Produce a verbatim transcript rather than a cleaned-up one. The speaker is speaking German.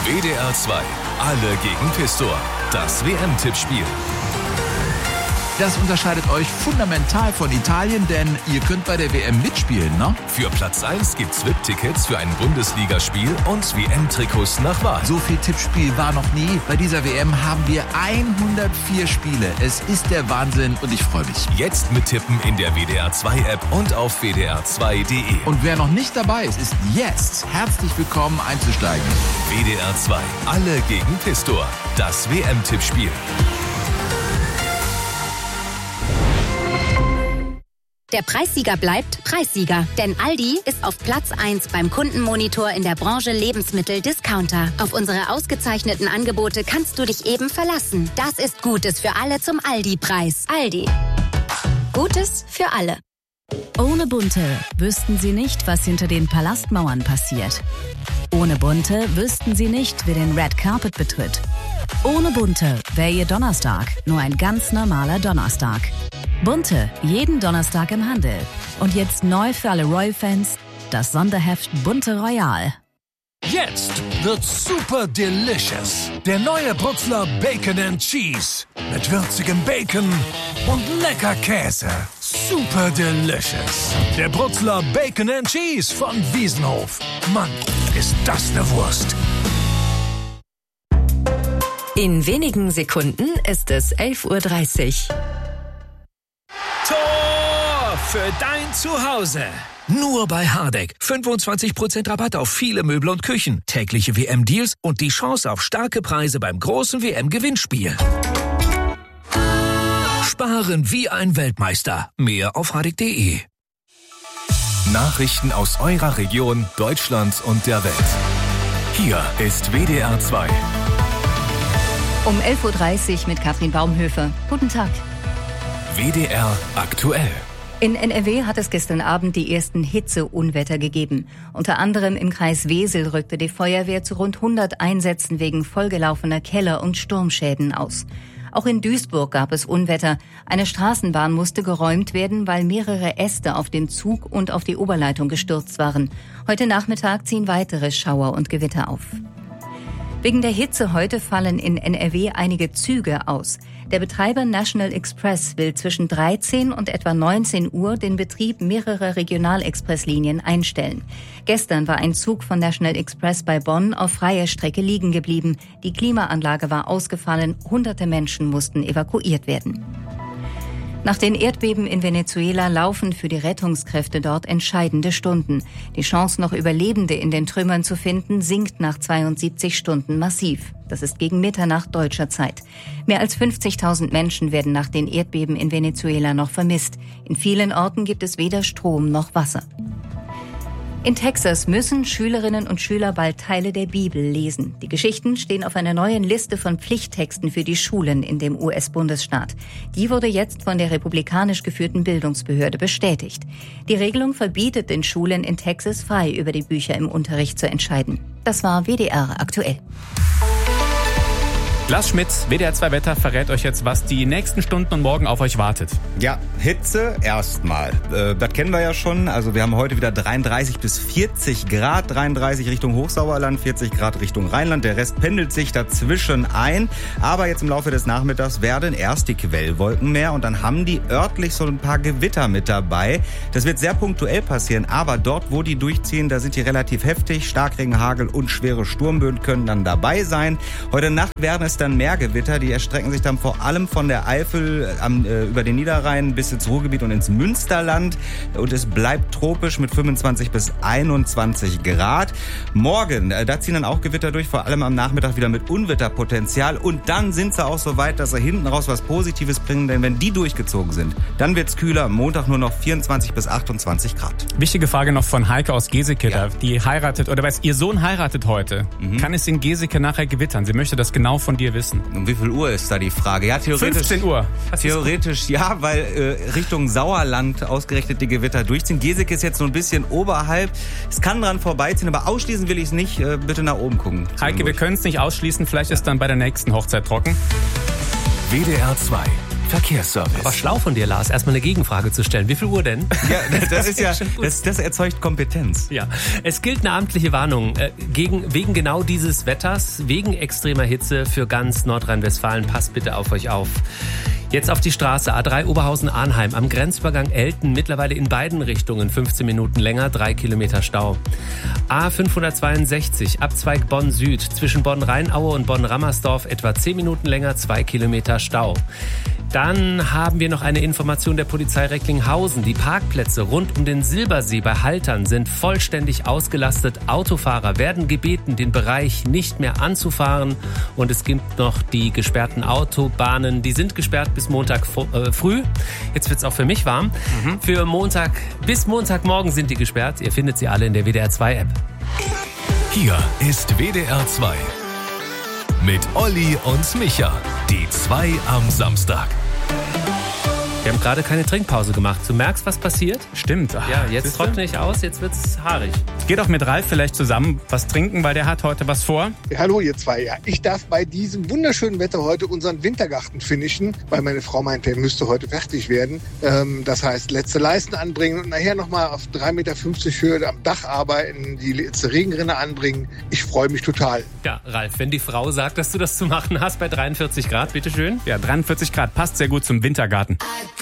W D R zwei. Alle gegen Pistor. Das W M-Tippspiel. Das unterscheidet euch fundamental von Italien, denn ihr könnt bei der W M mitspielen, ne? Für Platz eins gibt's V I P-Tickets für ein Bundesligaspiel und W M-Trikots nach Wahl. So viel Tippspiel war noch nie. Bei dieser W M haben wir hundertvier Spiele. Es ist der Wahnsinn und ich freue mich. Jetzt mittippen in der W D R zwei App und auf w d r zwei punkt d e. Und wer noch nicht dabei ist, ist jetzt herzlich willkommen einzusteigen. W D R zwei. Alle gegen Pistor. Das W M-Tippspiel. Der Preissieger bleibt Preissieger, denn Aldi ist auf Platz eins beim Kundenmonitor in der Branche Lebensmittel-Discounter. Auf unsere ausgezeichneten Angebote kannst du dich eben verlassen. Das ist Gutes für alle zum Aldi-Preis. Aldi. Gutes für alle. Ohne Bunte wüssten Sie nicht, was hinter den Palastmauern passiert. Ohne Bunte wüssten Sie nicht, wer den Red Carpet betritt. Ohne Bunte wäre Ihr Donnerstag nur ein ganz normaler Donnerstag. Bunte, jeden Donnerstag im Handel. Und jetzt neu für alle Royal-Fans, das Sonderheft Bunte Royal. Jetzt wird's super delicious. Der neue Brutzler Bacon and Cheese. Mit würzigem Bacon und lecker Käse. Super delicious. Der Brutzler Bacon and Cheese von Wiesenhof. Mann, ist das eine Wurst. In wenigen Sekunden ist es elf Uhr dreißig. Tor für dein Zuhause. Nur bei Hardegg. fünfundzwanzig Prozent Rabatt auf viele Möbel und Küchen. Tägliche W M-Deals und die Chance auf starke Preise beim großen W M-Gewinnspiel. Sparen wie ein Weltmeister. Mehr auf hardegg punkt d e. Nachrichten aus eurer Region, Deutschland und der Welt. Hier ist W D R zwei. Um elf Uhr dreißig mit Katrin Baumhöfe. Guten Tag. W D R aktuell. In N R W hat es gestern Abend die ersten Hitzeunwetter gegeben. Unter anderem im Kreis Wesel rückte die Feuerwehr zu rund hundert Einsätzen wegen vollgelaufener Keller- und Sturmschäden aus. Auch in Duisburg gab es Unwetter. Eine Straßenbahn musste geräumt werden, weil mehrere Äste auf den Zug und auf die Oberleitung gestürzt waren. Heute Nachmittag ziehen weitere Schauer und Gewitter auf. Wegen der Hitze heute fallen in N R W einige Züge aus. Der Betreiber National Express will zwischen dreizehn und etwa neunzehn Uhr den Betrieb mehrerer Regionalexpresslinien einstellen. Gestern war ein Zug von National Express bei Bonn auf freier Strecke liegen geblieben. Die Klimaanlage war ausgefallen, hunderte Menschen mussten evakuiert werden. Nach den Erdbeben in Venezuela laufen für die Rettungskräfte dort entscheidende Stunden. Die Chance, noch Überlebende in den Trümmern zu finden, sinkt nach zweiundsiebzig Stunden massiv. Das ist gegen Mitternacht deutscher Zeit. Mehr als fünfzigtausend Menschen werden nach den Erdbeben in Venezuela noch vermisst. In vielen Orten gibt es weder Strom noch Wasser. In Texas müssen Schülerinnen und Schüler bald Teile der Bibel lesen. Die Geschichten stehen auf einer neuen Liste von Pflichttexten für die Schulen in dem U S-Bundesstaat. Die wurde jetzt von der republikanisch geführten Bildungsbehörde bestätigt. Die Regelung verbietet den Schulen in Texas, frei über die Bücher im Unterricht zu entscheiden. Das war W D R aktuell. Lars Schmitz, W D R zwei Wetter, verrät euch jetzt, was die nächsten Stunden und morgen auf euch wartet. Ja, Hitze erstmal. Äh, das kennen wir ja schon. Also wir haben heute wieder dreiunddreißig bis vierzig Grad. dreiunddreißig Richtung Hochsauerland, vierzig Grad Richtung Rheinland. Der Rest pendelt sich dazwischen ein. Aber jetzt im Laufe des Nachmittags werden erst die Quellwolken mehr. Und dann haben die örtlich so ein paar Gewitter mit dabei. Das wird sehr punktuell passieren. Aber dort, wo die durchziehen, da sind die relativ heftig. Starkregen, Hagel und schwere Sturmböen können dann dabei sein. Heute Nacht werden es dann mehr Gewitter, die erstrecken sich dann vor allem von der Eifel am, äh, über den Niederrhein bis ins Ruhrgebiet und ins Münsterland. Und es bleibt tropisch mit fünfundzwanzig bis einundzwanzig Grad. Morgen, äh, da ziehen dann auch Gewitter durch, vor allem am Nachmittag wieder mit Unwetterpotenzial. Und dann sind sie auch so weit, dass sie hinten raus was Positives bringen. Denn wenn die durchgezogen sind, dann wird's kühler. Am Montag nur noch vierundzwanzig bis achtundzwanzig Grad. Wichtige Frage noch von Heike aus Geseke. Ja. Die heiratet, oder weiß, ihr Sohn heiratet heute. Mhm. Kann es in Geseke nachher gewittern? Sie möchte das genau von dir wissen. Um wie viel Uhr ist da die Frage? Ja, theoretisch. fünfzehn Uhr. Theoretisch ja, weil äh, Richtung Sauerland ausgerechnet die Gewitter durchziehen. Geseke ist jetzt so ein bisschen oberhalb. Es kann dran vorbeiziehen, aber ausschließen will ich es nicht. Äh, bitte nach oben gucken. Heike, wir können es nicht ausschließen. Vielleicht ist dann bei der nächsten Hochzeit trocken. W D R zwei. Verkehrsservice. Aber schlau von dir, Lars, erstmal eine Gegenfrage zu stellen. Wie viel Uhr denn? Ja, das, das ist ja, das, das erzeugt Kompetenz. Ja, es gilt eine amtliche Warnung äh, gegen, wegen genau dieses Wetters, wegen extremer Hitze für ganz Nordrhein-Westfalen. Passt bitte auf euch auf. Jetzt auf die Straße A drei Oberhausen-Arnheim am Grenzübergang Elten, mittlerweile in beiden Richtungen fünfzehn Minuten länger, drei Kilometer Stau. A fünfhundertzweiundsechzig Abzweig Bonn Süd zwischen Bonn-Rheinaue und Bonn-Rammersdorf etwa zehn Minuten länger, zwei Kilometer Stau. Dann haben wir noch eine Information der Polizei Recklinghausen. Die Parkplätze rund um den Silbersee bei Haltern sind vollständig ausgelastet. Autofahrer werden gebeten, den Bereich nicht mehr anzufahren. Und es gibt noch die gesperrten Autobahnen. Die sind gesperrt bis Montag äh, früh. Jetzt wird's auch für mich warm. Mhm. Für Montag bis Montagmorgen sind die gesperrt. Ihr findet sie alle in der W D R zwei App. Hier ist W D R zwei. Mit Olli und Micha. Die zwei am Samstag. Wir haben gerade keine Trinkpause gemacht. Du merkst, was passiert? Stimmt. Ach, ja, jetzt trockne ich aus, jetzt wird's haarig. Geht auch mit Ralf vielleicht zusammen was trinken, weil der hat heute was vor. Ja, hallo ihr zwei. Ja, ich darf bei diesem wunderschönen Wetter heute unseren Wintergarten finishen, weil meine Frau meinte, er müsste heute fertig werden. Ähm, das heißt, letzte Leisten anbringen und nachher nochmal auf drei Komma fünfzig Meter Höhe am Dach arbeiten, die letzte Regenrinne anbringen. Ich freue mich total. Ja, Ralf, wenn die Frau sagt, dass du das zu machen hast bei dreiundvierzig Grad, bitteschön. Ja, dreiundvierzig Grad passt sehr gut zum Wintergarten.